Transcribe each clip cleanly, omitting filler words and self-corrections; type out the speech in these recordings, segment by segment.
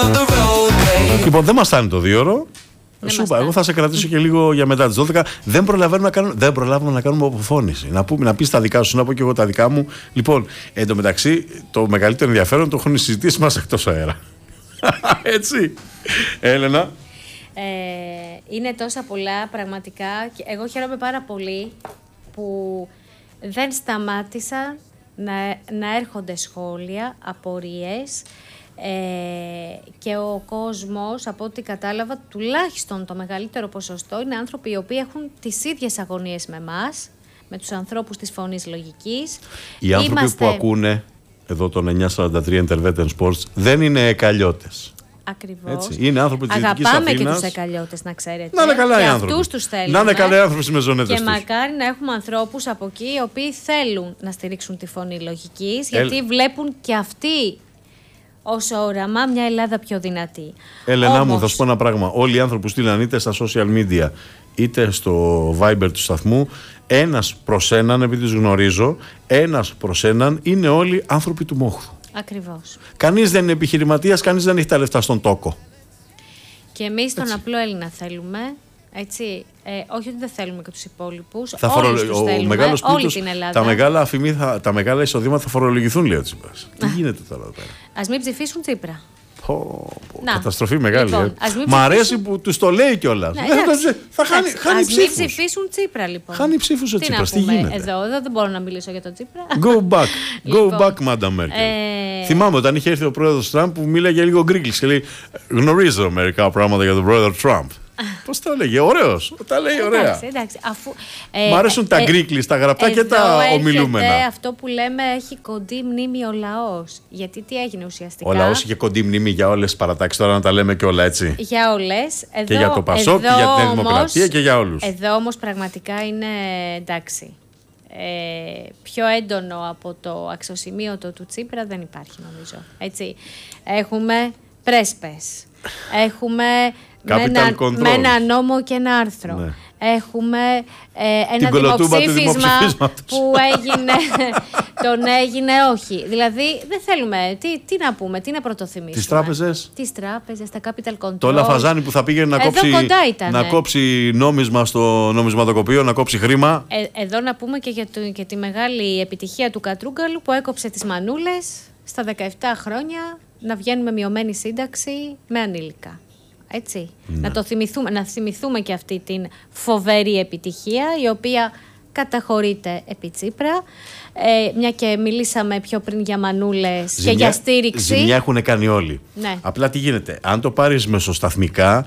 Λοιπόν, δεν μας φτάνει το 2ωρο. Σου είπα, εγώ θα σε κρατήσω και λίγο για μετά τις 12. Δεν προλαβαίνουμε να κάνουμε αποφώνηση. Να πεις τα δικά σου, να πω και εγώ τα δικά μου. Λοιπόν, εν τω μεταξύ, το μεγαλύτερο ενδιαφέρον το έχουν οι συζητήσεις μας εκτός αέρα. Έτσι. Έλενα. Είναι τόσα πολλά πραγματικά. Εγώ χαίρομαι πάρα πολύ που δεν σταμάτησαν να έρχονται σχόλια, απορίες. Και ο κόσμος, από ό,τι κατάλαβα, τουλάχιστον το μεγαλύτερο ποσοστό είναι άνθρωποι οι οποίοι έχουν τις ίδιες αγωνίες με εμάς, με τους ανθρώπους της Φωνής Λογικής. Οι άνθρωποι που ακούνε εδώ τον 943 Intervention Sports δεν είναι εκαλιώτες. Ακριβώς. Έτσι. Είναι άνθρωποι της Δυτικής Αθήνας. Αγαπάμε και τους εκαλιώτες, να ξέρετε. Να είναι καλά οι άνθρωποι. Αυτούς τους θέλουμε. Να είναι καλά οι άνθρωποι στις μεζονέτες και τους. μακάρι να έχουμε ανθρώπους από εκεί οι οποίοι θέλουν να στηρίξουν τη Φωνή Λογικής, γιατί βλέπουν και αυτοί ως όραμα μια Ελλάδα πιο δυνατή. Έλενα μου, θα σου πω ένα πράγμα. Όλοι οι άνθρωποι που στείλαν είτε στα social media είτε στο Viber του σταθμού, ένας προς έναν, επειδή τους γνωρίζω, ένας προς έναν είναι όλοι άνθρωποι του μόχθου. Ακριβώς. Κανείς δεν είναι επιχειρηματίας, κανείς δεν έχει τα λεφτά στον τόκο. Και εμείς τον απλό Έλληνα θέλουμε. Έτσι, όχι ότι δεν θέλουμε και τους υπόλοιπους. Όλους τους θέλουμε, όλη την Ελλάδα. Τα μεγάλα εισοδήματα θα φορολογηθούν, λέει ο Τσίπρας. Τι γίνεται τώρα εδώ πέρα. Ας μην ψηφίσουν Τσίπρα. Καταστροφή μεγάλη. Λοιπόν, Μ' αρέσει που τους το λέει κιόλας. Θα χάνει ψήφους. Ας μην ψηφίσουν Τσίπρα, λοιπόν. Χάνει ψήφους ο Τσίπρας. Τι γίνεται. Εδώ δεν μπορώ να μιλήσω για τον Τσίπρα. Go back. Go back, Madam Merkel. Θυμάμαι όταν είχε έρθει ο πρόεδρος Τραμπ που μίλαγε λίγο γκρίκλις και λέει γνωρίζω μερικά πράγματα για τον πρόεδρο Τραμπ. Πώς τα έλεγε, ωραίος, τα λέει ωραία. Εντάξει, μ' αρέσουν τα γκρίκλις, τα γραπτά και τα ομιλούμενα. Αυτό που λέμε έχει κοντή μνήμη ο λαός. Γιατί τι έγινε ουσιαστικά. Ο λαός είχε κοντή μνήμη για όλες τις παρατάξεις, τώρα να τα λέμε και όλα έτσι. Για όλες. Και για το Πασόκ και για την Δημοκρατία και για όλους. Εδώ όμως πραγματικά είναι εντάξει. Πιο έντονο από το αξιοσημείωτο του Τσίπρα δεν υπάρχει, νομίζω. Έτσι. Έχουμε πρέσπες. Έχουμε με ένα νόμο και ένα άρθρο. Ναι. Έχουμε ένα δημοψήφισμα που έγινε όχι. Δηλαδή δεν θέλουμε, τι να πούμε, τι να πρωτοθυμίσουμε. Τις τράπεζες, τα capital control. Το Λαφαζάνι που θα πήγαινε να κόψει νόμισμα στο νομισματοκοπείο, να κόψει χρήμα. Εδώ να πούμε και τη μεγάλη επιτυχία του Κατρούγκαλου που έκοψε τις μανούλες στα 17 χρόνια να βγαίνουμε μειωμένη σύνταξη με ανήλικα. Έτσι. Ναι. Να θυμηθούμε και αυτή την φοβερή επιτυχία η οποία καταχωρείται επί Τσίπρα. Μια και μιλήσαμε πιο πριν για μανούλες και για στήριξη. Ζημιά έχουν κάνει όλοι. Ναι. Απλά τι γίνεται. Αν το πάρεις μεσοσταθμικά,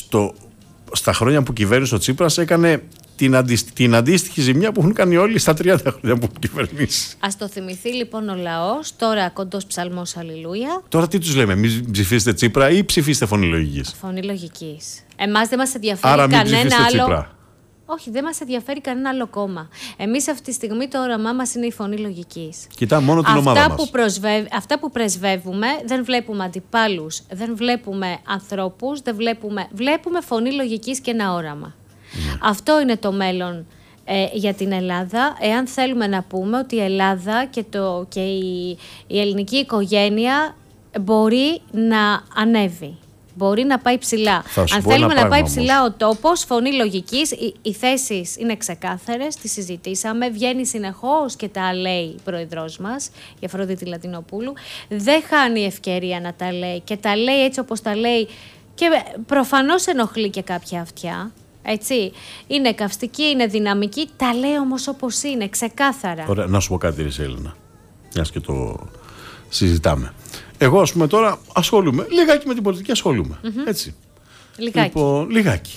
στα χρόνια που κυβέρνησε ο Τσίπρας έκανε την αντίστοιχη ζημιά που έχουν κάνει όλοι στα 30 χρόνια που κυβερνήσει. Ας το θυμηθεί λοιπόν ο λαός, τώρα κοντός ψαλμός αλληλούια. Τώρα τι τους λέμε, μην ψηφίσετε Τσίπρα ή ψηφίστε Φωνή Λογικής. Φωνή Λογικής. Εμάς δεν μας ενδιαφέρει άρα κανένα άλλο. Τσίπρα. Όχι, δεν μας ενδιαφέρει κανένα άλλο κόμμα. Εμείς αυτή τη στιγμή το όραμά μας είναι η Φωνή Λογικής. Κοιτά μόνο την ομάδα μας. Αυτά που πρεσβεύουμε, δεν βλέπουμε αντιπάλους, δεν βλέπουμε ανθρώπους, βλέπουμε Φωνή Λογικής και ένα όραμα. Ναι. Αυτό είναι το μέλλον για την Ελλάδα, εάν θέλουμε να πούμε ότι η Ελλάδα και η ελληνική οικογένεια μπορεί να ανέβει. Μπορεί να πάει ψηλά. Αν θέλουμε να πάει ψηλά ο τόπος, Φωνή Λογικής, οι θέσεις είναι ξεκάθαρες, τις συζητήσαμε, βγαίνει συνεχώς και τα λέει η πρόεδρός μας, η Αφροδίτη Λατινοπούλου. Δεν χάνει ευκαιρία να τα λέει και τα λέει έτσι όπως τα λέει και προφανώς ενοχλεί και κάποια αυτιά. Έτσι. Είναι καυστική, είναι δυναμική, τα λέει όμως όπως είναι, ξεκάθαρα. Ωραία, να σου πω κάτι, Έλληνα, μιας και το συζητάμε. Εγώ, ας πούμε, τώρα ασχολούμαι λιγάκι με την πολιτική, ασχολούμαι. Έτσι. Λιγάκι. Λοιπόν, λιγάκι.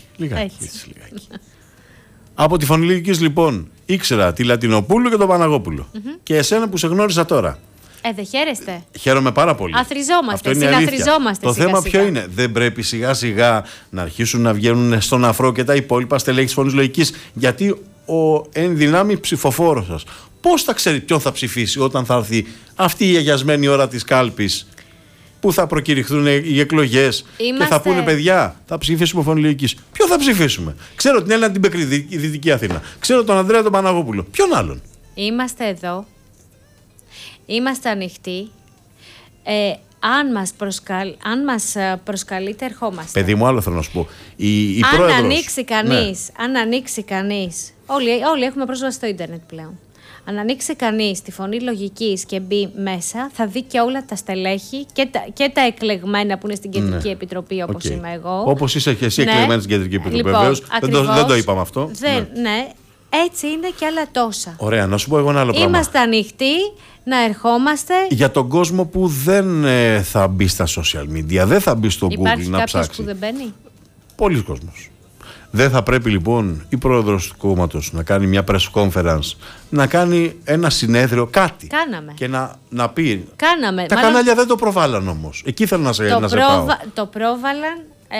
Από τη Φωνή Λογικής, λοιπόν, ήξερα τη Λατινοπούλου και τον Παναγόπουλο. Και εσένα που σε γνώρισα τώρα. Δεν χαίρεστε. Χαίρομαι πάρα πολύ. Αθριζόμαστε, συναθριζόμαστε. Το θέμα ποιο είναι, δεν πρέπει σιγά σιγά να αρχίσουν να βγαίνουν στον αφρό και τα υπόλοιπα στελέχη της Φωνής Λογικής, γιατί ο εν δυνάμει ψηφοφόρος σας πώς θα ξέρει ποιον θα ψηφίσει όταν θα έρθει αυτή η αγιασμένη ώρα της κάλπης που θα προκηρυχθούν οι εκλογές και θα πούνε παιδιά, θα ψηφίσουμε Φωνή Λογικής. Ποιο θα ψηφίσουμε? Ξέρω την Έλληνα την Πεκρή, η Δυτική Αθήνα. Ξέρω τον Ανδρέα τον Παναγόπουλο. Ποιον άλλον? Είμαστε εδώ. Είμαστε ανοιχτοί. αν μας προσκαλείτε, ερχόμαστε. Παιδί μου, άλλο θέλω να σου πω. Αν ανοίξει κανείς, όλοι έχουμε πρόσβαση στο ίντερνετ πλέον. Αν ανοίξει κανείς τη Φωνή Λογικής και μπει μέσα, θα δει και όλα τα στελέχη και τα εκλεγμένα που είναι στην Κεντρική Επιτροπή, όπως είμαι εγώ. Όπως είσαι και εσύ εκλεγμένη στην Κεντρική Επιτροπή, λοιπόν, βεβαίως. Δεν το είπαμε αυτό. Ναι. Έτσι είναι και άλλα τόσα. Ωραία, να σου πω εγώ ένα άλλο πράγμα. Είμαστε ανοιχτοί να ερχόμαστε. Για τον κόσμο που δεν θα μπει στα social media, δεν θα μπει στο Google να ψάξει. Υπάρχει κάποιος που δεν μπαίνει? Πολλοί κόσμος. Δεν θα πρέπει λοιπόν η πρόεδρος του κόμματος να κάνει μια press conference, να κάνει ένα συνέδριο, κάτι. Κάναμε. Και να πει. Κάναμε. Τα κανάλια δεν το προβάλλαν όμως. Εκεί θέλω να σε πάω. Το πρόβαλαν.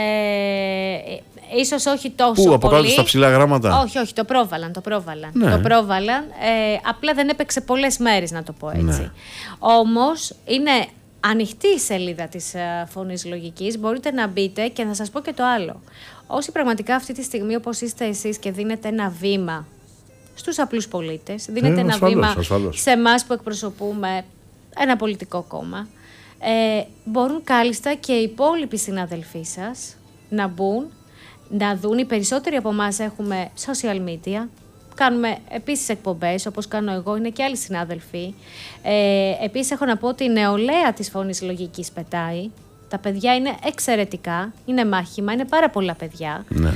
Ίσως όχι τόσο πολύ. Πού, από κάτω στα ψηλά γράμματα? Όχι, το πρόβαλαν. Ναι. Το πρόβαλαν. Απλά δεν έπαιξε πολλές μέρες, να το πω έτσι. Ναι. Όμως είναι ανοιχτή η σελίδα της Φωνής Λογικής. Μπορείτε να μπείτε και να σας πω και το άλλο. Όσοι πραγματικά αυτή τη στιγμή, όπως είστε εσείς, και δίνετε ένα βήμα στους απλούς πολίτες, δίνετε ένα βήμα σε εμάς που εκπροσωπούμε ένα πολιτικό κόμμα, μπορούν κάλλιστα και οι υπόλοιποι συναδελφοί σας να μπουν, να δουν. Οι περισσότεροι από εμάς έχουμε social media, κάνουμε επίσης εκπομπές, όπως κάνω εγώ, είναι και άλλοι συνάδελφοι. Επίσης έχω να πω ότι η νεολαία της Φωνής Λογικής πετάει. Τα παιδιά είναι εξαιρετικά, είναι μάχημα, είναι πάρα πολλά παιδιά. Ναι.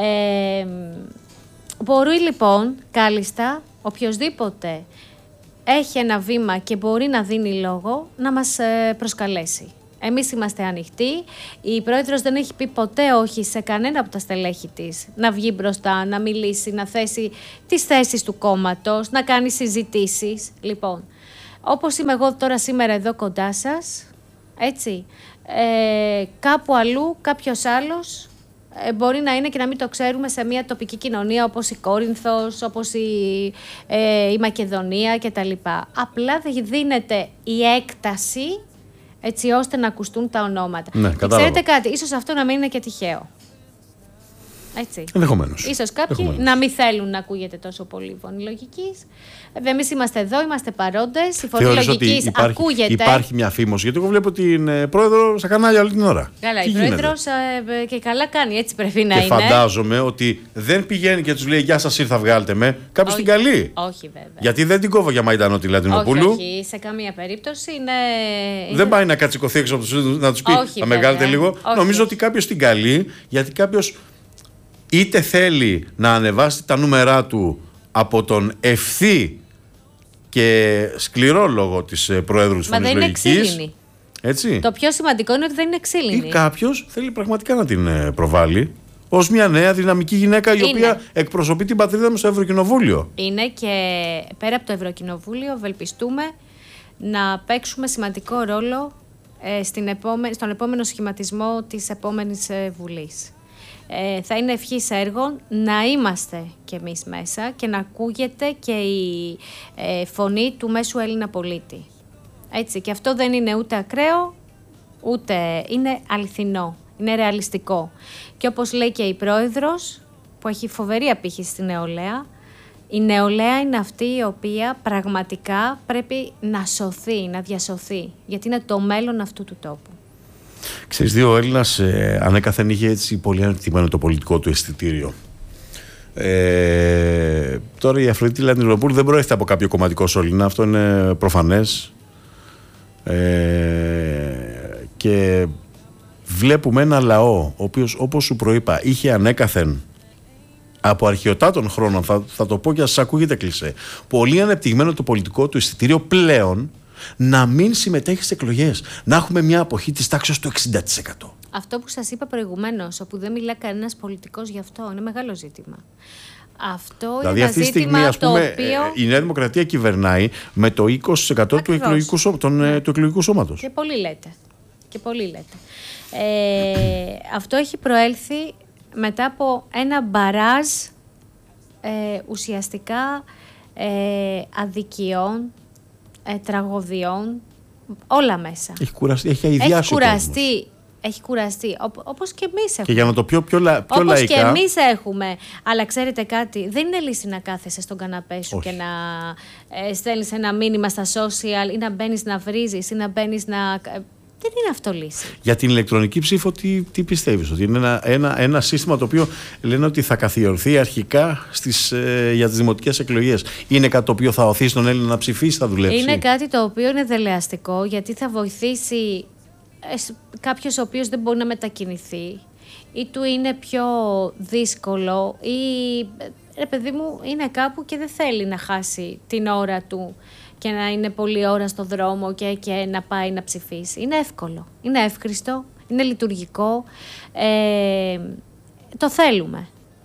Μπορεί λοιπόν κάλλιστα οποιοσδήποτε έχει ένα βήμα και μπορεί να δίνει λόγο να μας προσκαλέσει. Εμείς είμαστε ανοιχτοί. Η πρόεδρος δεν έχει πει ποτέ όχι σε κανένα από τα στελέχη της να βγει μπροστά, να μιλήσει, να θέσει τις θέσεις του κόμματος, να κάνει συζητήσεις. Λοιπόν, όπως είμαι εγώ τώρα σήμερα εδώ κοντά σας, έτσι, κάπου αλλού κάποιος άλλος μπορεί να είναι και να μην το ξέρουμε σε μια τοπική κοινωνία όπως η Κόρινθος, όπως η Μακεδονία κτλ. Απλά δεν δίνεται η έκταση έτσι ώστε να ακουστούν τα ονόματα. Ναι, και ξέρετε κάτι, ίσως αυτό να μην είναι και τυχαίο. Έτσι. Ενδεχομένως. Ίσως κάποιοι να μην θέλουν να ακούγεται τόσο πολύ η Φωνή Λογικής. Εμείς είμαστε εδώ, είμαστε παρόντες. Η Φωνή Λογικής ακούγεται. Υπάρχει μια φήμωση, γιατί εγώ βλέπω την πρόεδρο στα κανάλια όλη την ώρα. Καλά, η πρόεδρος και καλά κάνει, έτσι πρέπει να είναι. Και φαντάζομαι ότι δεν πηγαίνει και τους λέει «Γεια σας, ήρθα, βγάλτε με». Κάποιος την καλεί. Όχι, βέβαια. Γιατί δεν την κόβω για Μαϊντανό τη Λατινοπούλου. Όχι, σε καμία περίπτωση είναι. Δεν πάει να κατσικωθεί έξω να τους πει «Θα με βγάλετε λίγο». Νομίζω ότι κάποιος την καλεί, γιατί κάποιος είτε θέλει να ανεβάσει τα νούμερά του από τον ευθύ και σκληρό λόγο της Προέδρου της Φωνής Λογικής. Έτσι. Το πιο σημαντικό είναι ότι δεν είναι ξύλινη. Ή κάποιος θέλει πραγματικά να την προβάλλει ως μια νέα δυναμική γυναίκα η οποία εκπροσωπεί την πατρίδα μας στο Ευρωκοινοβούλιο. Είναι, και πέρα από το Ευρωκοινοβούλιο ευελπιστούμε να παίξουμε σημαντικό ρόλο στον επόμενο σχηματισμό της επόμενης Βουλής. Θα είναι ευχής έργων να είμαστε κι εμείς μέσα και να ακούγεται και η φωνή του μέσου Έλληνα πολίτη. Έτσι, και αυτό δεν είναι ούτε ακραίο, ούτε είναι αληθινό, είναι ρεαλιστικό. Και όπως λέει και η πρόεδρος, που έχει φοβερή απήχηση στη νεολαία, η νεολαία είναι αυτή η οποία πραγματικά πρέπει να σωθεί, να διασωθεί, γιατί είναι το μέλλον αυτού του τόπου. Ξέρεις, ο Έλληνας ανέκαθεν είχε έτσι πολύ ανεπτυγμένο το πολιτικό του αισθητήριο. Τώρα η Αφροδίτη Λατινοπούλου δεν προέρχεται από κάποιο κομματικό σωληνά, αυτό είναι προφανές. Και βλέπουμε ένα λαό, ο οποίος, όπως σου προείπα, είχε ανέκαθεν από αρχαιοτάτων χρόνων, θα το πω και σας ακούγεται κλισέ, πολύ ανεπτυγμένο το πολιτικό του αισθητήριο πλέον, να μην συμμετέχει σε εκλογές. Να έχουμε μια αποχή της τάξης του 60%. Αυτό που σας είπα προηγουμένως, όπου δεν μιλά κανένας πολιτικός γι' αυτό, είναι μεγάλο ζήτημα. Αυτό δηλαδή είναι αυτή ένα τη στιγμή, ζήτημα ας πούμε, το οποίο... η Νέα Δημοκρατία κυβερνάει με το 20% του εκλογικού σώματος. Και πολύ λέτε. Αυτό έχει προέλθει μετά από ένα μπαράζ ουσιαστικά αδικιών, τραγωδιών, όλα μέσα. Έχει κουραστεί, έχει αηδιάσει. Έχει κουραστεί, όπως και εμείς έχουμε. Και για να το πιο λαϊκά... Όπως και εμείς έχουμε. Αλλά ξέρετε κάτι, δεν είναι λύση να κάθεσαι στον καναπέ σου και να στέλνεις ένα μήνυμα στα social ή να μπαίνεις να βρίζεις ή να μπαίνεις να... Δεν είναι αυτό λύση. Για την ηλεκτρονική ψήφο τι πιστεύεις? Ότι είναι ένα σύστημα το οποίο λένε ότι θα καθιερωθεί αρχικά για τις δημοτικές εκλογές. Είναι κάτι το οποίο θα οθήσει τον Έλληνα να ψηφίσει, θα δουλέψει? Είναι κάτι το οποίο είναι δελεαστικό, γιατί θα βοηθήσει κάποιος ο οποίος δεν μπορεί να μετακινηθεί ή του είναι πιο δύσκολο ή ρε παιδί μου είναι κάπου και δεν θέλει να χάσει την ώρα του και να είναι πολλή ώρα στο δρόμο και να πάει να ψηφίσει. Είναι εύκολο, είναι εύχριστο, είναι λειτουργικό, το θέλουμε.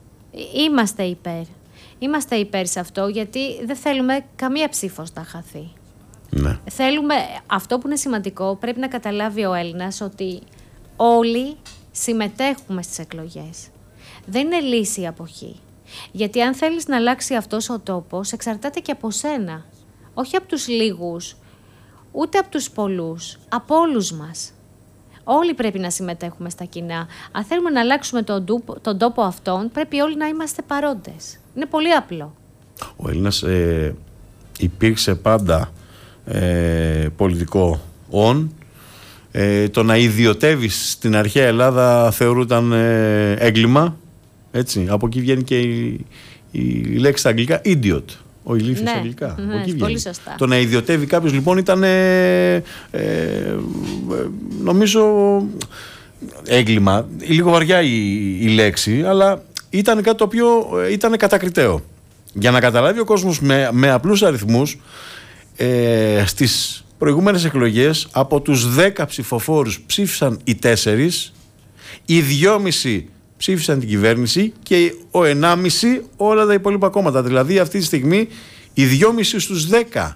Είμαστε υπέρ σε αυτό, γιατί δεν θέλουμε καμία ψήφος να χαθεί. Ναι. Θέλουμε, αυτό που είναι σημαντικό, πρέπει να καταλάβει ο Έλληνας ότι όλοι συμμετέχουμε στις εκλογές. Δεν είναι λύση η αποχή. Γιατί αν θέλεις να αλλάξει αυτός ο τόπος, εξαρτάται και από σένα. Όχι από τους λίγους, ούτε από τους πολλούς, από όλους μας. Όλοι πρέπει να συμμετέχουμε στα κοινά. Αν θέλουμε να αλλάξουμε τον τόπο αυτόν, πρέπει όλοι να είμαστε παρόντες. Είναι πολύ απλό. Ο Έλληνας υπήρξε πάντα πολιτικό το να ιδιωτεύεις στην αρχαία Ελλάδα θεωρούταν έγκλημα, έτσι. Από εκεί βγαίνει και η λέξη στα αγγλικά idiot, ο ηλίθιος στα αγγλικά. Πολύ σωστά. Το να ιδιωτεύει κάποιος λοιπόν ήταν νομίζω έγκλημα, λίγο βαριά η λέξη, αλλά ήταν κάτι το οποίο ήταν κατακριτέο. Για να καταλάβει ο κόσμος με απλούς αριθμούς, στις προηγούμενες εκλογές από τους 10 ψηφοφόρους ψήφισαν οι 4, οι 2,5 ψήφισαν την κυβέρνηση και ο 1,5 όλα τα υπόλοιπα κόμματα. Δηλαδή αυτή τη στιγμή οι 2,5 στους 10.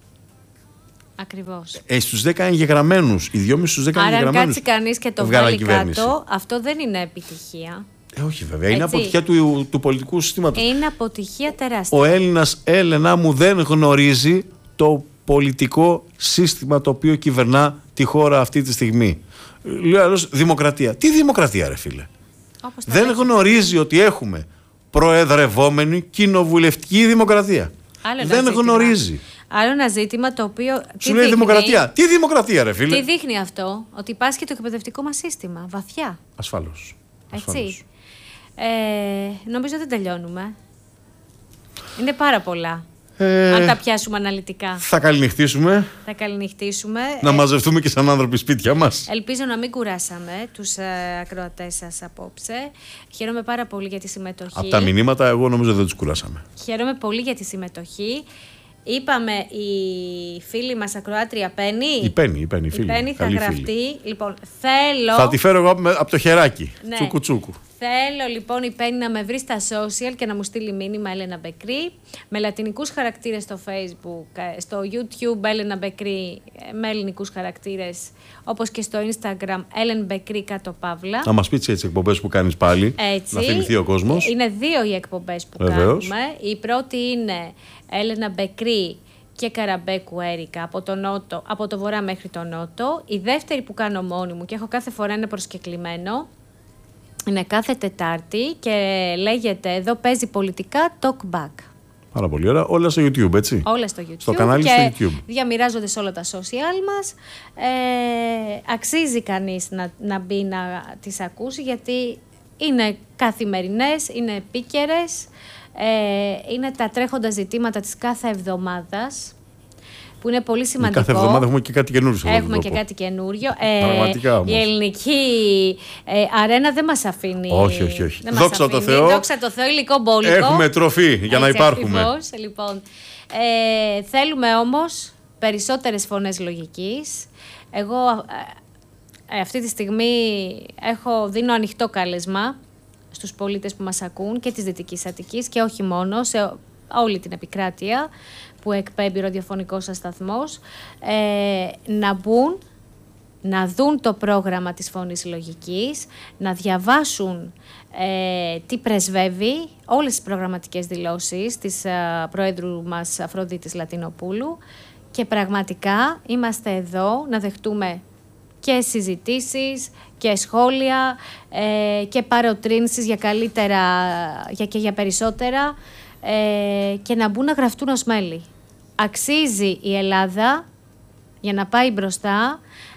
Ακριβώς. Στους 10 εγγεγραμμένους. Οι 2,5 στους 10 εγγεγραμμένους. Άρα αν κάτσει κανείς και το βάλει κάτω, αυτό δεν είναι επιτυχία. Όχι βέβαια, είναι αποτυχία του πολιτικού συστήματος. Είναι αποτυχία τεράστια. Ο Έλληνας, Έλενα μου, δεν γνωρίζει το πολιτικό σύστημα το οποίο κυβερνά τη χώρα αυτή τη στιγμή. Λέω άλλως δημοκρατία. Τι δημοκρατία ρε φίλε? Δεν γνωρίζει ότι έχουμε προεδρευόμενη κοινοβουλευτική δημοκρατία. Δεν γνωρίζει. Άλλο ένα ζήτημα το οποίο. Σου λέει δημοκρατία. Τι δημοκρατία, ρε φίλε? Τι δείχνει αυτό? Ότι πάσχει το εκπαιδευτικό μας σύστημα. Βαθιά. Ασφαλώς. Έτσι. Νομίζω δεν τελειώνουμε. Είναι πάρα πολλά. Αν τα πιάσουμε αναλυτικά. Θα καληνυχτήσουμε. Να μαζευτούμε και σαν άνθρωποι σπίτια μας. Ελπίζω να μην κουράσαμε τους ακροατές σας απόψε. Χαίρομαι πάρα πολύ για τη συμμετοχή. Από τα μηνύματα εγώ νομίζω δεν τους κουράσαμε. Χαίρομαι πολύ για τη συμμετοχή. Είπαμε η φίλη μας ακροάτρια Πέννη. Η Πέννη θα γραφτεί. Λοιπόν, θέλω. Θα τη φέρω εγώ από το χεράκι. Ναι. Τσούκου τσούκου. Θέλω λοιπόν η Πέννη να με βρει στα social και να μου στείλει μήνυμα Έλενα Μπεκρή. Με λατινικούς χαρακτήρες στο Facebook, στο YouTube Έλενα Μπεκρή με ελληνικούς χαρακτήρες. Όπως και στο Instagram Έλεν Μπεκρή κάτω παύλα. Να μας πεις έτσι εκπομπές που κάνεις πάλι. Έτσι. Να θυμηθεί ο κόσμος. Είναι 2 οι εκπομπές που κάνουμε. Η πρώτη είναι Έλενα Μπεκρή και Καραμπέκου Έρικα από το βορρά μέχρι το νότο. Η δεύτερη που κάνω μόνη μου και έχω κάθε φορά ένα προσκεκλημένο. Είναι κάθε Τετάρτη και λέγεται «Εδώ παίζει πολιτικά Talk Back». Πάρα πολύ ωραία. Όλα στο YouTube, έτσι. Όλα στο YouTube. Στο κανάλι και στο YouTube. Διαμοιράζονται σε όλα τα social μας. Αξίζει κανείς να μπει να τις ακούσει, γιατί είναι καθημερινές, είναι επίκαιρες, είναι τα τρέχοντα ζητήματα της κάθε εβδομάδας, που είναι πολύ σημαντικό. Κάθε εβδομάδα έχουμε και κάτι καινούριο. Έχουμε και κάτι καινούριο. Πραγματικά όμως. Η ελληνική αρένα δεν μας αφήνει. Όχι. Δόξα τω Θεώ. Δόξα τω Θεώ, υλικό μπόλικο. Έχουμε τροφή για να υπάρχουμε. Ακριβώς. Λοιπόν, θέλουμε όμως περισσότερες φωνές λογικής. Εγώ αυτή τη στιγμή δίνω ανοιχτό κάλεσμα στους πολίτες που μας ακούν και της Δυτικής Αττικής και όχι μόνο, σε όλη την επικράτεια που εκπέμπει ο ραδιοφωνικός σας σταθμός, να μπουν, να δουν το πρόγραμμα της Φωνής Λογικής, να διαβάσουν τι πρεσβεύει, όλες τις προγραμματικές δηλώσεις της Προέδρου μας Αφροδίτης Λατινοπούλου, και πραγματικά είμαστε εδώ να δεχτούμε και συζητήσεις και σχόλια και παροτρύνσεις για καλύτερα και για περισσότερα, και να μπουν να γραφτούν ως μέλη. Αξίζει η Ελλάδα, για να πάει μπροστά,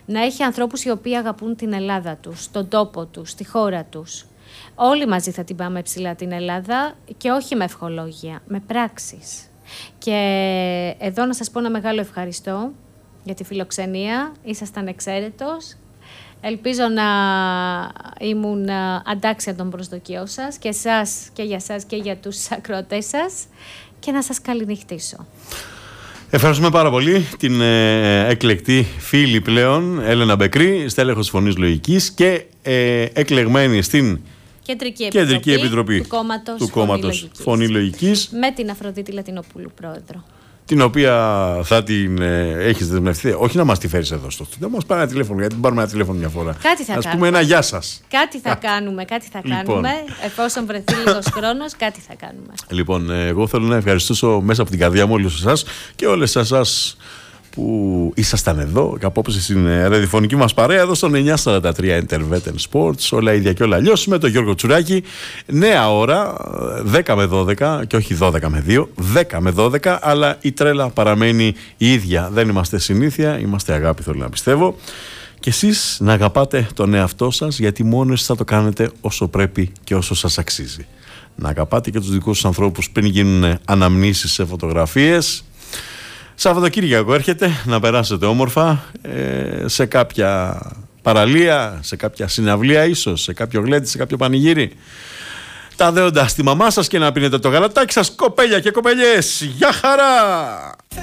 να έχει ανθρώπους οι οποίοι αγαπούν την Ελλάδα τους, τον τόπο τους, τη χώρα τους. Όλοι μαζί θα την πάμε ψηλά την Ελλάδα και όχι με ευχολόγια, με πράξεις. Και εδώ να σας πω ένα μεγάλο ευχαριστώ για τη φιλοξενία, ήσασταν εξαίρετος. Ελπίζω να ήμουν αντάξια των προσδοκιών σας και εσάς και για σας και για τους ακροατές σας και να σας καληνυχτήσω. Ευχαριστούμε πάρα πολύ την εκλεκτή φίλη πλέον Έλενα Μπεκρή, στέλεχος Φωνής Λογικής και εκλεγμένη στην Κεντρική Επιτροπή του κόμματος Φωνή Λογικής με την Αφροδίτη Λατινοπούλου πρόεδρο. Την οποία θα την έχεις δεσμευτεί. Όχι να μας τη φέρεις εδώ στο στούντιο, να μας πάρει ένα τηλέφωνο. Γιατί την πάρουμε ένα τηλέφωνο μια φορά. Κάτι θα κάνουμε. Ας πούμε ένα γεια σας. Κάτι θα κάνουμε. Λοιπόν. Εφόσον βρεθεί λίγος χρόνος, κάτι θα κάνουμε. Λοιπόν, εγώ θέλω να ευχαριστήσω μέσα από την καρδιά μου όλους εσάς και όλες εσάς που ήσασταν εδώ και απόψε στην ραδιοφωνική μας παρέα εδώ στον 943 Interveten Sports, όλα ίδια και όλα αλλιώς, με τον Γιώργο Τσουράκη. Νέα ώρα, 10 με 12 και όχι 12 με 2, 10 με 12, αλλά η τρέλα παραμένει η ίδια. Δεν είμαστε συνήθεια, είμαστε αγάπη, θέλω να πιστεύω. Και εσείς να αγαπάτε τον εαυτό σας, γιατί μόνο εσείς θα το κάνετε όσο πρέπει και όσο σας αξίζει. Να αγαπάτε και τους δικούς σας ανθρώπους πριν γίνουν αναμνήσεις σε φωτογραφίες. Σαββατοκύριακο έρχεται, να περάσετε όμορφα σε κάποια παραλία, σε κάποια συναυλία ίσως, σε κάποιο γλέντι, σε κάποιο πανηγύρι. Τα δέοντα στη μαμά σας και να πίνετε το γαλατάκι σας, κοπέλια και κοπελιές. Γεια χαρά!